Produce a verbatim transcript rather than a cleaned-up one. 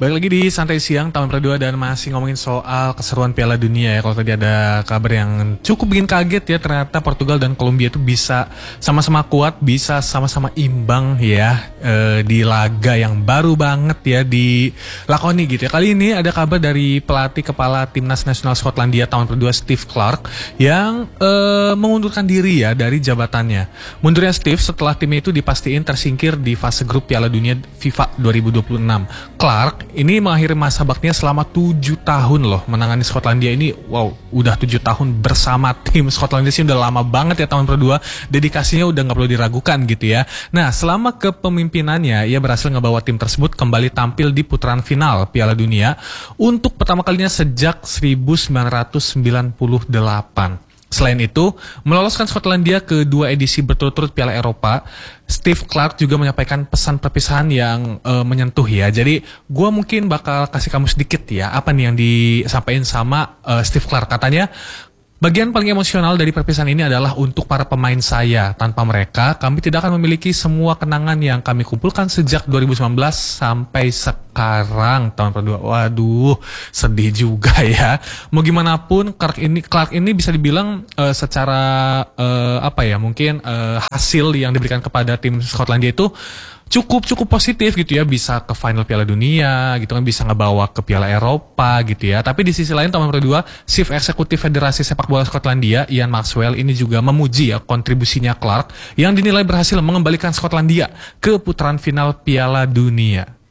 Balik lagi di Santai Siang tahun kedua dan masih ngomongin soal keseruan Piala Dunia ya. Kalau tadi ada kabar yang cukup bikin kaget ya, ternyata Portugal dan Kolombia itu bisa sama-sama kuat, bisa sama-sama imbang ya e, di laga yang baru banget ya dilakoni gitu ya. Kali ini ada kabar dari pelatih kepala Timnas Nasional Skotlandia tahun kedua Steve Clarke yang e, mengundurkan diri ya dari jabatannya. Mundurnya Steve setelah timnya itu dipastiin tersingkir di fase grup Piala Dunia FIFA dua ribu dua puluh enam. Clarke ini mengakhiri masa baktinya selama tujuh tahun loh menangani Skotlandia ini. Wow, udah tujuh tahun bersama tim Skotlandia sih udah lama banget ya tahun kedua. Dedikasinya udah gak perlu diragukan gitu ya. Nah, selama kepemimpinannya ia berhasil ngebawa tim tersebut kembali tampil di putaran final Piala Dunia untuk pertama kalinya sejak seribu sembilan ratus sembilan puluh delapan. Selain itu, meloloskan Skotlandia ke dua edisi berturut-turut Piala Eropa. Steve Clarke juga menyampaikan pesan perpisahan yang e, menyentuh ya. Jadi, gue mungkin bakal kasih kamu sedikit ya, apa nih yang disampaikan sama e, Steve Clarke. Katanya, bagian paling emosional dari perpisahan ini adalah untuk para pemain saya. Tanpa mereka, kami tidak akan memiliki semua kenangan yang kami kumpulkan sejak dua ribu sembilan belas sampai sekarang tahun kedua. Waduh, sedih juga ya. Mau gimana pun, Clarke ini, Clarke ini bisa dibilang uh, secara uh, apa ya, mungkin uh, hasil yang diberikan kepada tim Skotlandia itu cukup cukup positif gitu ya, bisa ke final Piala Dunia gitu kan, bisa ngebawa ke Piala Eropa gitu ya. Tapi di sisi lain tahun kedua, Chief Eksekutif Federasi Sepak Bola Skotlandia Ian Maxwell ini juga memuji ya kontribusinya Clarke yang dinilai berhasil mengembalikan Skotlandia ke putaran final Piala Dunia.